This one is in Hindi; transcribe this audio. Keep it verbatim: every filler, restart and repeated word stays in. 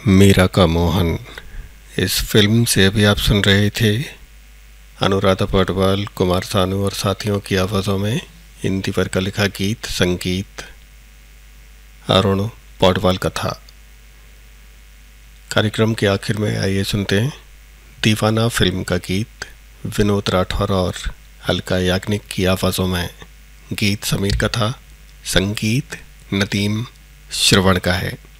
मीरा का मोहन। इस फिल्म से अभी आप सुन रहे थे अनुराधा पौडवाल, कुमार सानू और साथियों की आवाज़ों में हिंदी पर का लिखा गीत, संगीत अरुण पौडवाल का था। कार्यक्रम के आखिर में आइए सुनते हैं दीवाना फिल्म का गीत, विनोद राठौर और अलका याग्निक की आवाज़ों में। गीत समीर का था, संगीत नदीम श्रवण का है।